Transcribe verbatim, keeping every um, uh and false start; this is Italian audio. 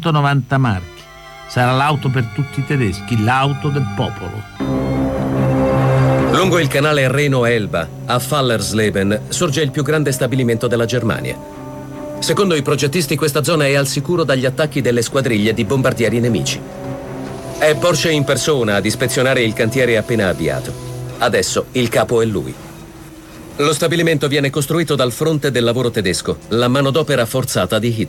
centonovanta marchi. Sarà l'auto per tutti i tedeschi, l'auto del popolo. Lungo il canale Reno-Elba, a Fallersleben, sorge il più grande stabilimento della Germania. Secondo i progettisti, questa zona è al sicuro dagli attacchi delle squadriglie di bombardieri nemici. È Porsche in persona ad ispezionare il cantiere appena avviato. Adesso il capo è lui. Lo stabilimento viene costruito dal fronte del lavoro tedesco, la manodopera forzata di Hitler.